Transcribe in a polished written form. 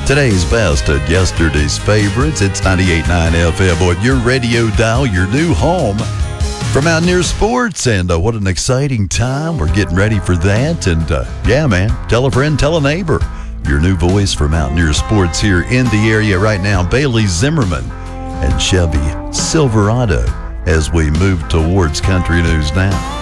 Today's best and yesterday's favorites. It's 98.9 FM on your radio dial, your new home for Mountaineer Sports. And what an exciting time. We're getting ready for that. And yeah, man, tell a friend, tell a neighbor. Your new voice for Mountaineer Sports here in the area right now, Bailey Zimmerman and Chevy Silverado, as we move towards country news now.